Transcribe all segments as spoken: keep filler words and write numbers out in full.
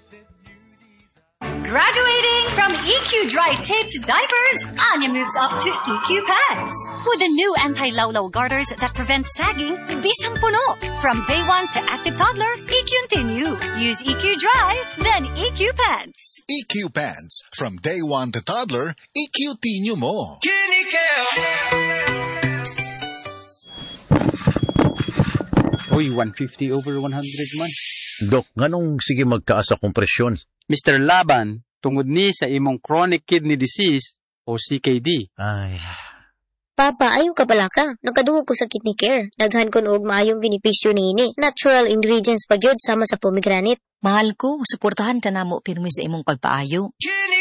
Graduating from E Q Dry Taped Diapers, Anya moves up to E Q Pants. With the new anti-lawlaw garters that prevent sagging, bisang puno. From day one to active toddler, E Q Continue. Use E Q Dry, then E Q Pants. E Q Pants. From day one to toddler, E Q Continue mo. Uy, one fifty over one hundred man. Dok, nganong sige magkaasa kong presyon? Mister Laban, tungod ni sa imong chronic kidney disease o C K D. Ay... Papa, ayaw ka pala ka. Nagkadugo ko sa kidney care. Daghan ko noog maayong binipisyo niini. Natural ingredients pa gyud sama sa pomegranate. Mahal ko, suportahan ka namo pirmi sa imong pagpaayo. Kidney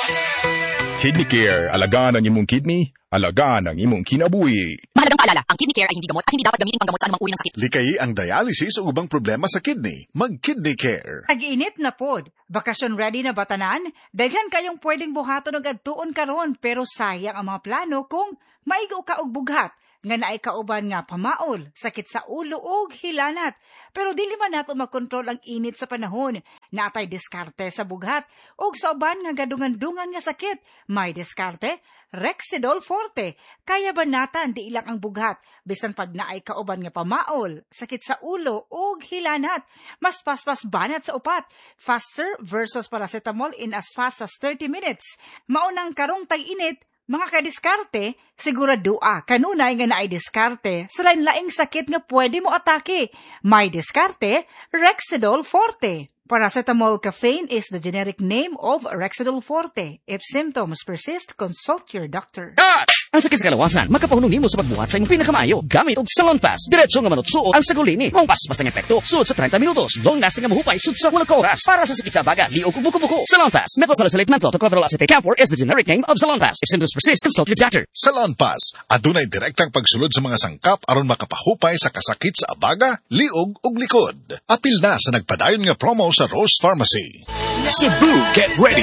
Care! Kidney Care, alagaan ang imong kidney, alagaan ang imong kinabuhi. Mahalagang paalala, ang kidney care ay hindi gamot at hindi dapat gamitin panggamot sa anumang uri ng sakit. Likayi ang dialysis o ubang problema sa kidney. Mag-Kidney Care. Nag-init na pod. Bakasyon ready na batanan? Daghan kayong pwedeng buhaton og adtuon karon pero sayang ang mga plano kung maigo ka og bughat nga naay kauban nga pamaol, sakit sa ulo ug hilanat. Pero dili man nato makontrol ang init sa panahon. Natay diskarte sa bughat ug sa uban nga gadungan-dungan nga sakit. May diskarte, Rexidol Forte. Kaya banatan di ilang ang bughat bisan pag naay kauban nga pamaol, sakit sa ulo ug hilanat. Mas paspas banat sa upat. Faster versus paracetamol in as fast as thirty minutes. Maunang karong tag-init. Mga kadiskarte, siguradua kanunay nga naay diskarte sa lain-laing sakit nga pwede mo atake. May diskarte, Rexidol Forte. Paracetamol caffeine is the generic name of Rexidol Forte. If symptoms persist, consult your doctor. Ah! Ang sakit sa kalawasan, makapahunong nimo sa pagbuhat sa imong pinakamaayo. Gamit og Salon Pass. Diretso nga manutsuot ang sagulini. Mong paspas ang epekto. Sulod sa thirty minutos. Long lasting nga mahupay sud sa wala ka oras. Para sa sakit sa baga, liog ug buko-buko. Salon Pass. Methosalicylate menthol to cover acetate camphor is the generic name of Salon Pass. If symptoms persist, consult your doctor. Salon Pass. Adunay direktang pagsulod sa mga sangkap aron makapahupay sa kasakit sa abaga, liog ug likod. Apil na sa nagpadayon nga promo sa Rose Pharmacy. Cebu, get ready.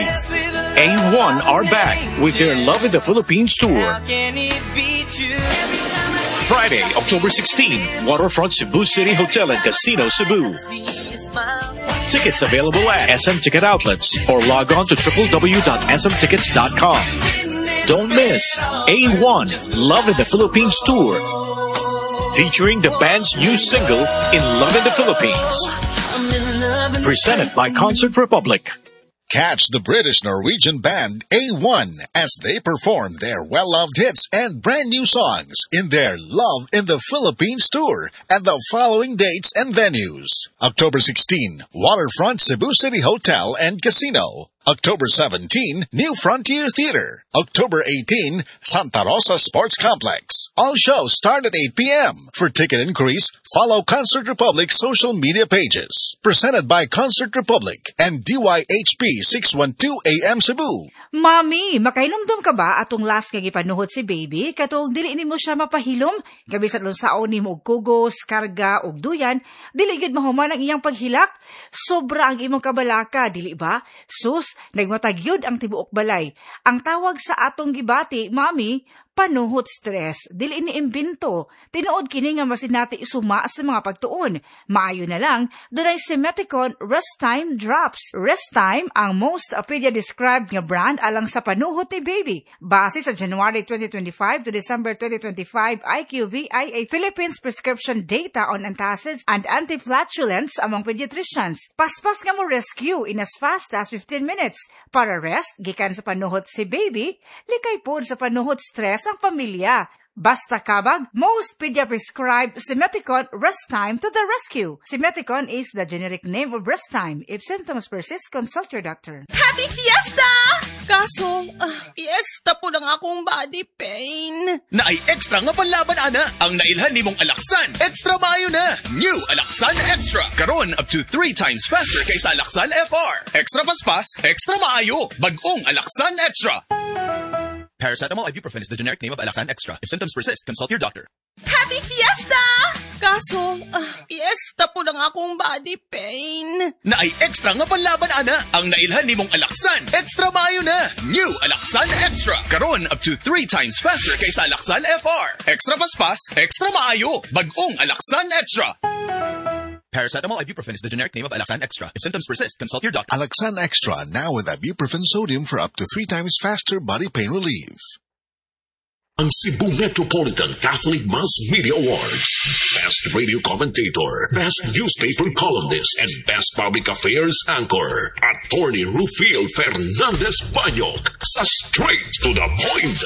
A one are back with their Love in the Philippines tour. Friday, October sixteenth, Waterfront Cebu City Hotel and Casino, Cebu. Tickets available at S M Ticket Outlets or log on to w w w dot s m tickets dot com. Don't miss A one Love in the Philippines tour, featuring the band's new single, In Love in the Philippines. Presented by Concert Republic. Catch the British-Norwegian band A one as they perform their well-loved hits and brand new songs in their Love in the Philippines tour at the following dates and venues. October sixteenth, Waterfront Cebu City Hotel and Casino. October seventeenth, New Frontier Theater. October eighteenth, Santa Rosa Sports Complex. All shows start at eight p.m. For ticket inquiries, follow Concert Republic's social media pages. Presented by Concert Republic and D Y H P six twelve A M Cebu. Mami, makailumdum ka ba atong last nga gipanuhot si baby? Katong dili nimo siya mapahilom, kabisan unsaon nimo og kugos, karga og duyan, dili gid mahuman ang iyang paghilak. Sobra ang imong kabalaka, dili ba? Sus, nagmatagyod ang tibuok balay. Ang tawag sa atong gibati, mami, panuhot stress. Dili ni imbento. Tinuod kini nga masinati isuma sa mga pagtuon. Maayo na lang, dunay Simeticon Rest Time Drops. Rest Time ang most pedia described nga brand alang sa panuhot ni baby. Base sa January twenty twenty-five to December twenty twenty-five I Q V I A Philippines prescription data on antacids and anti-flatulence among pediatricians. Paspas nga mo rescue in as fast as fifteen minutes. Para rest, gikan sa panuhot si baby, likay pod sa panuhot stress ang pamilya. Basta kabag, most pedia prescribed Simeticon Rest Time to the rescue. Simeticon is the generic name of Rest Time. If symptoms persist, consult your doctor. Happy Fiesta! Kaso, uh, fiesta po lang akong body pain. Naay extra nga panlaban, ana. Ang nailhan ni mong Alaksan. Extra maayo na. New Alaksan Extra. Karon up to three times faster kaysa Alaksan F R. Extra paspas, extra maayo. Bagong Alaksan Extra. Paracetamol ibuprofen is the generic name of Alaksan Extra. If symptoms persist, consult your doctor. Happy Fiesta! Kaso, uh, fiesta po lang akong body pain. Naay extra nga panlaban, ana. Ang nailhan ni mong Alaksan. Extra maayo na. New Alaksan Extra. Karon up to three times faster kaysa Alaksan F R. Extra paspas, extra maayo. Bagong Alaksan Extra. Paracetamol ibuprofen is the generic name of Alaxan Extra. If symptoms persist, consult your doctor. Alaxan Extra, now with ibuprofen sodium for up to three times faster body pain relief. Ang Cebu Metropolitan Catholic Mass Media Awards. Best Radio Commentator, Best Newspaper Columnist, and Best Public Affairs Anchor. Attorney Rufil Fernandez Banyok sa Straight to the Point.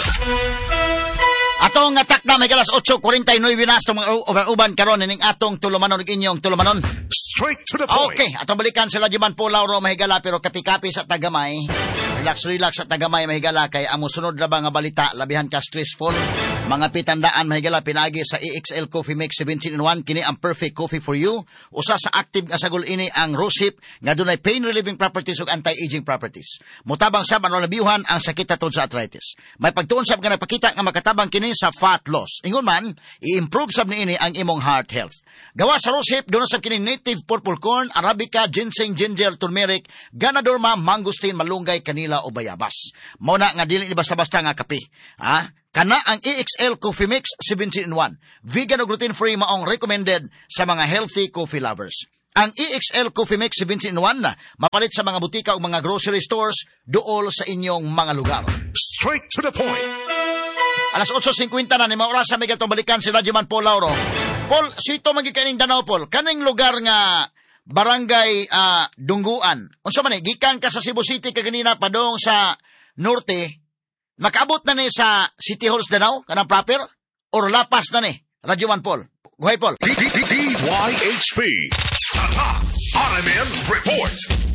Atong atak na may alas eight forty-nine na sa mga uban-uban karon ning atong tulumanon ug inyong tulumanon. Straight to the point. Okay, atong balikan sila Jiman po Lauro mahigala pero kapi-kapi sa tagamay. Relax relax sa tagamay mahigala kay amo sunod ra ba nga balita labihan ka stressful. Mga pitandaan mahigala pinagi sa E X L Coffee Mix seventeen in one kini ang perfect coffee for you. Usa sa active nga sagol ini ang rosehip nga dunay pain relieving properties ug anti-aging properties. Mutabang sab ano labihan ang sakit tungod sa arthritis. May pagtuon sab nga nagpakita nga makatabang kini sa fat loss. Ingon man, i-improve sab niini ang imong heart health. Gawa sa rosehip doon sab kini native purple corn, arabica, ginseng, ginger, turmeric, ganadorma, mangosteen, malunggay, kanila o bayabas. Mao na nga dili ni basta-basta nga kape. Ha? Kana ang E X L Coffee Mix seventeen in one. Vegan o gluten-free maong recommended sa mga healthy coffee lovers. Ang E X L Coffee Mix seventeen in one na mapalit sa mga butika o mga grocery stores dool sa inyong mga lugar. Straight to the point. Alas eight fifty na ni maura sa may gatong balikan si Rajiman Paul Lauro. Paul, sito magikaning Danao Paul. Kaning lugar nga barangay uh, Dungguan. Unsa man ni gikan ka sa Cebu City kaganina padong sa norte. Makaabot na ni sa City Halls Danao kanang proper or lapas na ni Rajiman Paul. Guhay Paul. D Y H P. R M M report.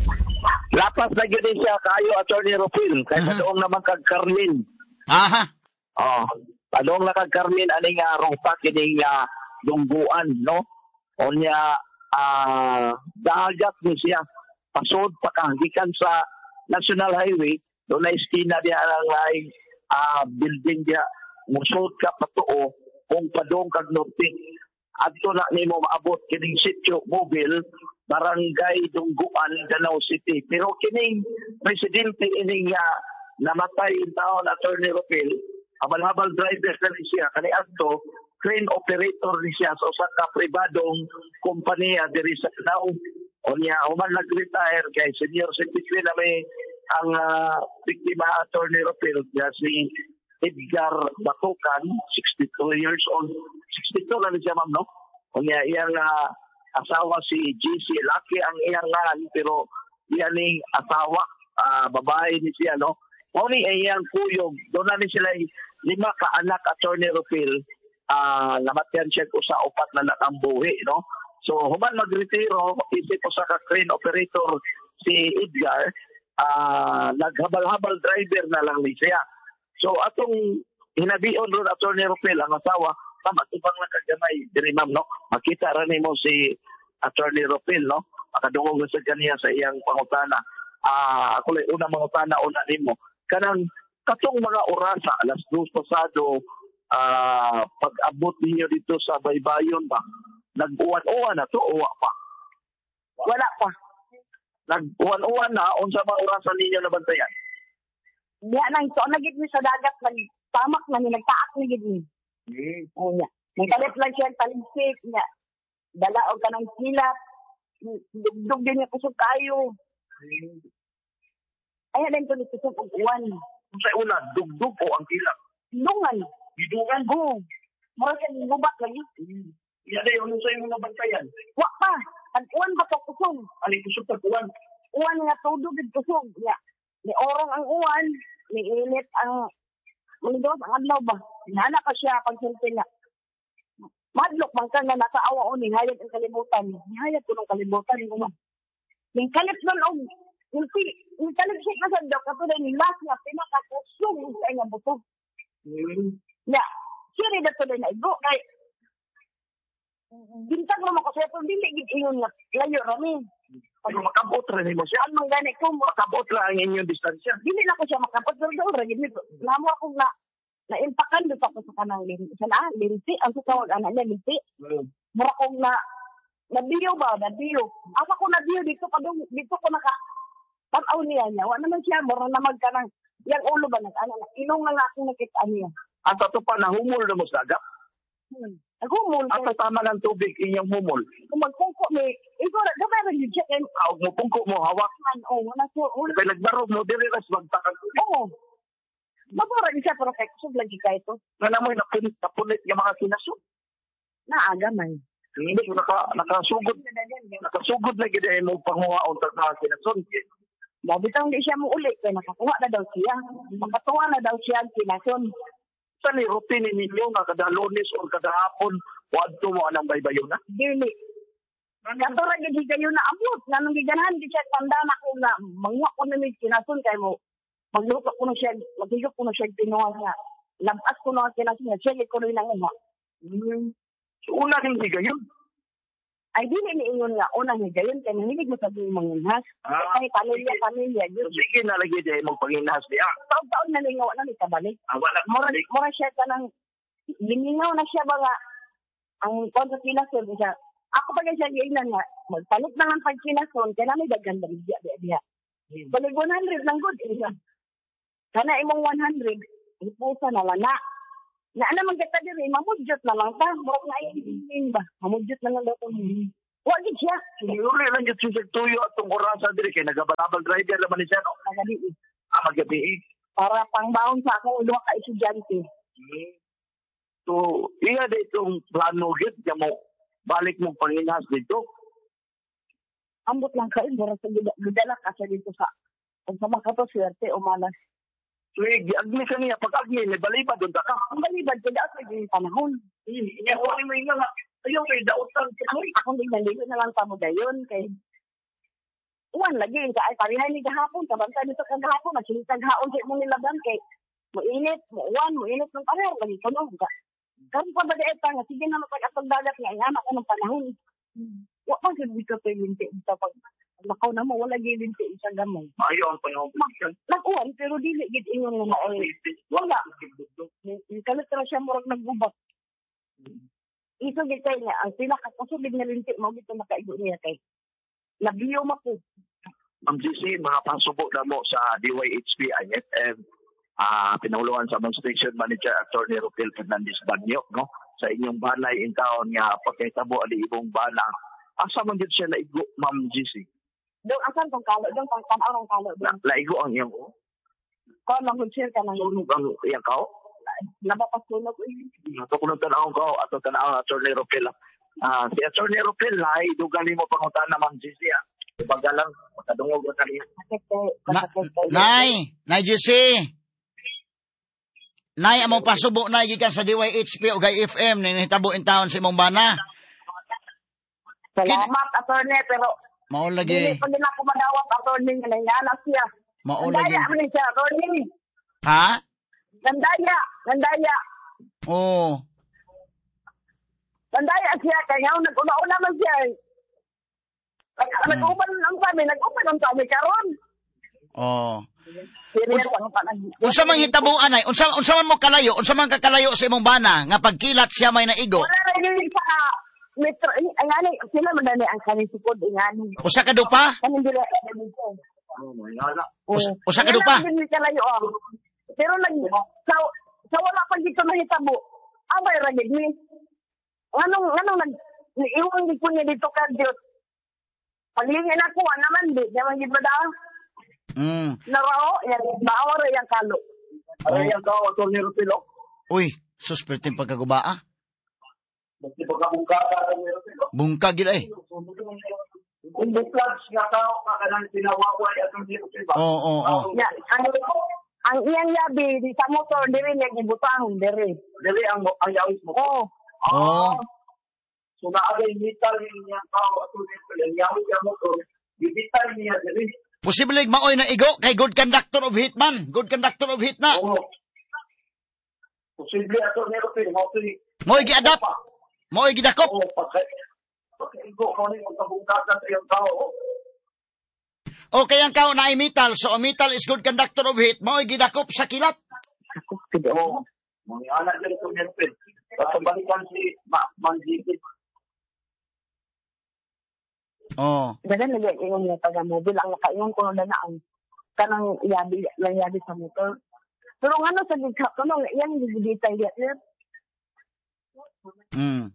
Lapas na gyud siya kayo Attorney Rufil kay uh-huh. Doong naman kag Carmen. Aha. Oh, padong na kag Carmen aning uh, ruta kining uh, Dungguan, no? Onya ah uh, dagat ni siya pasod pakagikan sa National Highway do na estina dia ang laing uh, building dia musod ka patuo kung padong kag norte adto na nimo maabot kining sitio mobile barangay Dungguan, Danao City. Pero kining presidente ining uh, namatay taon Attorney Rufil, habal-habal driver na siya kani adto crane operator ni siya sa usa ka pribadong kompanya diri sa Danao. Onya human nag-retire kay senior citizen na may ang uh, biktima Attorney Rufil na si Edgar Batukan, sixty-two years old. sixty-two na siya ma'am, no? Onya iyang uh, asawa si G C, laki ang iyang ngalan pero iyan ning asawa, uh, babae ni siya, no? Oni iyang kuyog, doon na ni sila lima ka anak Attorney Rufil, uh, namatyan siya ko sa upat na nakambuhi, no? So, human mag-retiro, isip ko sa ka-crane operator si Edgar, uh, naghabal-habal driver na lang ni siya. So, atong hinabion ron Attorney Rufil, ang asawa, tamatubang na kagamay, diri ma'am, no? Makita rin mo si Attorney Rufil, no? Makadungog na sa kaniya sa iyang pangutana. Uh, ako lang, unang pangutana, una rin mo. Kanang, katong mga orasa, alas dos pasado, uh, pag-abot niyo dito sa Baybayon ba? Nag-uwan-uwan na to, uwa pa? Wala pa. Nag-uwan-uwan na, unsa mga orasan ninyo na bantayan? Diya nang ito, nagit ni sa dagat, nagtamak na ni, nagtaak ni gid ni. Hmm. O niya. Nagkalit lang siya ang taligsik niya. Dalaog ka ng kilat. Dugdug din niya kusog kayo. Hmm. Ayan din ito ni kusog ang uwan. Kung sa una, dugdug o ang kilat? Dungan. Bidungan? Oo. Mura siya gubat lagi. Hmm. Yan ay, ano sa yung mga bantayan? Wa pa. Tag-uwan ba ito kusog? Alin kusog tag-uwan? Uwan nga tudog at kusog. Ya. Ni orong ang uwan. Ni init ang mundos ang adlaw ba. Hana pa siya pagsulti na. Madlok man ka nga nakaawa o ni hayat ang kalibutan. Ni hayat ko ng kalibutan. Ning kalit nun o. Ning kalit siya na sa dok. Kato na ni last nga pinakakusog sa inyong buto. Hmm. Ya. Siya rin na tuloy na igo. Kaya bintag naman ko siya, pero dili ingon nga layo rami. Ano makabot rin mo siya? Anong gani ko mo? Makabot lang ang inyong distansya. Dili na ko siya makabot, pero daw rin. Namo ako na, na-impakan doon ako sa kanang linti. Sa na, linti. Ang sasawag anak niya, linti. Hmm. Mura kong na, nabiyo ba? Nabiyo. Asa ko nabiyo dito pa doon, dito ko naka, pag-aw niya niya. Wala naman siya, mura naman ka ng, yung ulo ba nag-ano na, inong nga akong nakita niya. At ito pa, nahumol na mo sa agap? Hmm. Nagumol. At tama ng tubig inyong humol. Kung magpungko mi, ikaw na, gabay na yung check in. Aw mo pungko mo hawak. Oo, wala so. Kaya nagbarog mo, dili ras magtakag. Oo. Mabura din siya, pero keksog lagi ka ito. Nga naman, napunit, napunit yung mga kinasog. Naaga man. Hindi, naka, nakasugod. Nakasugod na gina mo panguhaon sa mga kinasog. Mabitang di siya mo ulit, kaya nakakuha na daw siya. Makatuwa na daw siya ang kinason. Sa ni routine ninyo nga kada Lunes o kada hapon, wadto mo anang baybayo na? Dili. Kato ra gid kayo na abot, nanong giganahan di siya tanda na ko na mangwa ko na ni kinason kay mo. Magluto ko na siya, magigok ko na siya tinuwa niya. Labas ko na ang kinason niya, siya ko rin ang uma. Hmm. So, una din higayon? Ay, dili ni ingon nga, unang higayon, kaya nanginig mo sa buong manginhas. Ah, kaya pamilya, pamilya. So, sige na lagi dahil magpanginhas niya. Taon-taon na lingaw na ni kabalik. Ah, wala Mura, mura siya ka ng, liningaw na siya ba nga, ang kontra kinason siya. Ako pa siya giinan nga, magpalit na lang pag kinason, kaya namin dagan na biya, biya, biya. Balik one hundred lang good, isa. Kana imong one hundred, ipusa na wala. Na naman kita diri, mamudyot na lang ta. Murag na iinin ba? Mamudyot na lang daw ko. Huwag siya. Sinuri lang yung susig tuyo at tong orasa diri kay nagabalabal driver naman ni siya, no? Nagabi. Ah, magabi. Para pangbaon sa akong ulo ka estudyante. Hmm. So, iya de itong plano git, kaya mo balik mong panginhas dito. Ambot lang kayo, mura sa gudala ka siya dito sa kung sa mga swerte o malas. So, agni ka niya, pag-agni, may balibad doon ka. Ang balibad, kaya ako yung panahon. Iya, huwag mo yung nga, ayaw may dautan. Akong din naligo na lang tamo dayon, kay uwan lagi, ay parihay ni gahapon, kabantay nito kagahapon, nagsilisag haon sa imong nilaban, kay muinit, muuwan, muinit ng pareho, lagi ko nung ka. Karon pa ba di eta nga, sige na mapag-atag dagat nga, nga ako ng panahon. Wa pa gid ka pa linti sa pag lakaw na mo, wala gid linti sa gamay. Ayaw ang panahon. Nakuhan, pero dili gid ingon nga ay wala. Kalit ra siya murag naggubat. Ito gid kay nga, ang pinakakasubig na linti, mo gid makaigo niya kay labiyo mako. Ma'am G C, mga pasubok na mo sa D Y H P I F M, ah pinahuluan sa mga station manager Attorney Roquel Fernandez Banyo, no? Sa inyong balay in town nga pagkaitabo ali ibong bana. Asa man gid siya laigo, Ma'am G C? Doon asan tong kalo, doon pang tanawang kalo doon. Laigo ang iyong o? Ko lang kung share ka nang sunog ang iyang kao? Nabapas sunog. Ito ko nang tanawang kao ato tanawang Attorney Roquel. Ah, si Attorney Roquel ay dugali mo pangutan na Ma'am G C. Pagalang makadungog ra kaniya. Na, nay, Nay G C. Nay among pasubok na gikan sa D Y H P o gay F M ni hitabo in town sa imong bana. Salamat attorney pero mao lagi. Dili pa din ako madawat attorney nga nanganak siya. Mao lagi. Gandaya man siya attorney. Ha? Gandaya, gandaya. Oh. Gandaya siya kay ngaw nag-una-una man siya. Nag-uban ang kami, nag-uban ang kami karon. Oh. Serious ang panag. Unsa man hitabuan ay, unsa unsa man mo kalayo, unsa man kakalayo sa imong bana nga pagkilat siya may naigo. Wala ra gyud sa metro, ang ani sila man dali ang kani sukod ingani. Usa ka dupa? Kanin dili dito. Us- Usa ka dupa? Pero nag sa sa wala pa dito mahitabo. Abay ra gyud ni. Anong anong nag iwan di ko niya dito ka Dios. Paglingin ako naman di, naman gid ba daw? Mm. Narao, yan, bawar yung kalo. Ano yung kao, Atty. Rufilo? Uy, suspect yung pagkagubaa. Basta pagkabungka ka, Atty. Rufilo. Bungka gila eh. Kung buklags nga tao, kakalang pinawaway at ang Rufilo. Oo, oo, oo. Ya, ang, ang iyang yabi, di sa motor, diri niya gibutang, diri. Diri ang, ang yawis mo? Oo. Oo. So, naagay vital niya tao, Atty. Rufilo, ang yawis yung motor, vital niya diri. Posible maoy na igo kay good conductor of hit man. Good conductor of hit na. Oo. Posible ato nero pero mo to. Mo gi-adapt. Mo gi-dakop. Oo, pagkay. Pagkay ko ko ni ang kabungkatan sa iyang tao. Okay ang kao na ay metal. So metal is good conductor of hit. Mo gi-dakop sa kilat. Oo. Mga anak dito ko nero pero. Tapos balikan si Manjikit. Oh. Dagan lagi ingon niya taga mobile ang nakaingon ko na ang kanang yabi lang yabi sa motor. Pero ano sa githa ko nung iyang gigitay dia. Hmm.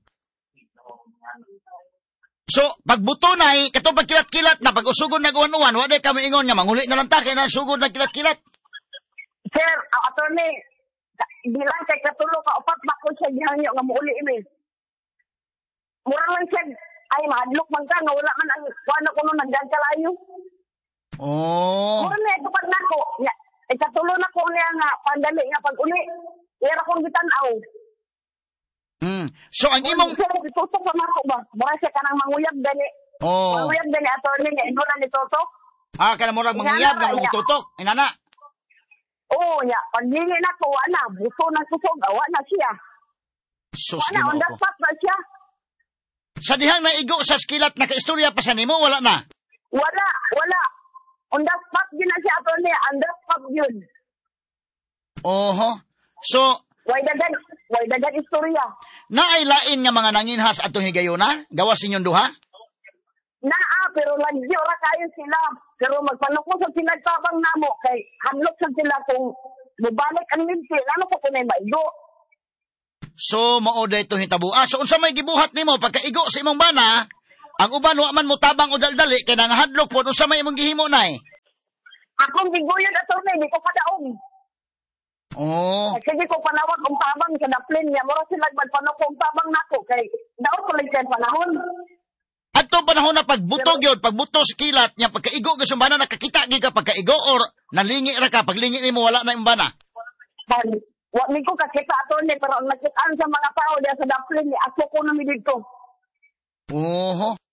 So, pagbuto na eh, katong pagkilat-kilat na, pag usugod na guwan-uwan, wala kami ingon nga, manguli na lang ta, kaya na sugod na kilat-kilat. Sir, ang attorney, bilang kay katulo ka, upat ba ko siya gihanyo nga muuli ini. Mura lang siya, ay mahadlok man ka, nga wala man ang kuwano ko nung nagdagkalayo. Oh. Mura na, ito pag nako, ay katulo na ko niya nga, pandali nga pag-uli, ira kong gitanaw. Hmm. So, ang imong... Sir, itutok sa nako ba? Mura siya ka nang manguyab dali. Oh. Manguyab dali, attorney nga, ino na nitutok. Ah, kaya murag manguyab, nga mong tutok, inana. Oo, niya. Paglingi na ko, wala. Gusto na kusog, wala siya. Sus, wala, on the ginoo ko. spot na siya. Sa dihang naigo sa skilat, naka-istorya pa sa nimo, wala na? Wala, wala. On the spot yun na siya, attorney. On the spot yun. Oho. So, Why dagan, why dagan istorya? naay-lain nga mga nanginhas atong higayuna? Gawas ninyong duha? Naa, pero lagyo ra kayo sila. Pero magpanukos sa sila tabang namo kay hanlok sa sila kung mubalik ang minti. Ano ko kunay maigo? So, mao day itong hitabo. Ah, so unsa may gibuhat nimo pagkaigo sa imong bana, ang uban wa man mo tabang o daldali, kaya nangahadlok po, unsa may imong gihimo nay? Akong gigoyon attorney, di ko kadaog. Oh. Sige ko panawag kung tabang sa daplin niya. Mura sila magpanukong tabang nako kay daot ko lang panahon. Adto panahon na pagbuto gyud, pagbuto sa kilat nya pagkaigo gyud sa bana, nakakita gyud ka pagkaigo or nalingi ra ka, paglingi nimo wala na imong bana. Wa mi ko kakita attorney, pero ang nakitaan sa mga tao diya sa daplin ni ako ko na mi dito. Oho.